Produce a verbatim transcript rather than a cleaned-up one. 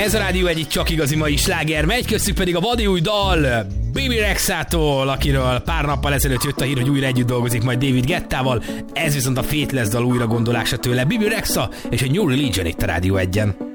Ez a Rádió egy csak igazi mai sláger megy, köztük pedig a vadi új dal Bebe Rexától, akiről pár nappal ezelőtt jött a hír, hogy újra együtt dolgozik majd David Guettával. Ez viszont a Faithless dal újra gondolása tőle. Bebe Rexa és a New Religion itt a Rádió egyen.